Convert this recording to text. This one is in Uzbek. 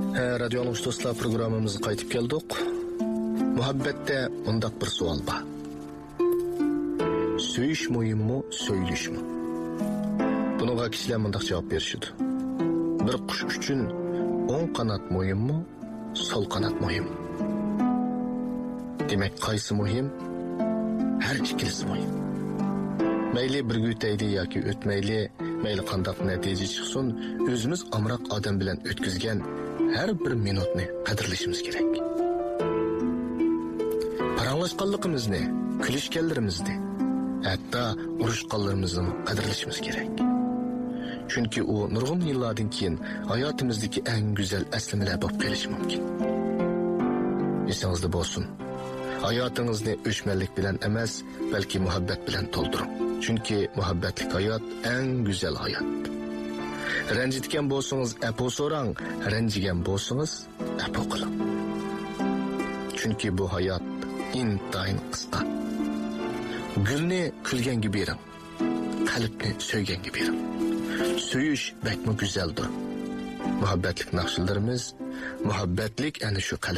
Radio Anons dostlar programımızı qaytib keldik. Muhabbette undaq bir sual var. Söyüş muhim mu, söyleyiş mi? Bunaga kişiler mundaq cevap berişidi. Bir qush uchun o'ng qanot muhim mu, sol qanot muhim? Demek qaysi muhim? Her ikkilisi muhim. Mayli bir o'taydi yoki o'tmayli, mayli qandaq natija chiqsin, o'zimiz amroq odam bilan o'tkazgan her bir minutni qadrlashimiz kerak. Paranglashganligimizni, kulishganlarimizni, hatto urushganlarimizni qadrlashimiz kerak. Chunki u nurg'un yillardan keyin hayotimizdagi eng go'zal aslamalar bo'lib qolishi mumkin. Esingizda bo'lsin. Hayotingizni o'chmanlik bilan emas, balki muhabbat bilan to'ldiring. Chunki muhabbatlik hayot eng go'zal hayot. Ranjitgan bo'lsangiz, apo so'rang, ranjigan bo'lsangiz, apo qiling. Chunki bu hayot intayin qisqa. Gulni kulganga bering, qalbni so'yganga bering. Söyüş bakma güzeldir. Muhabbetlik naqshlarimiz, muhabbetlik ana shu qalb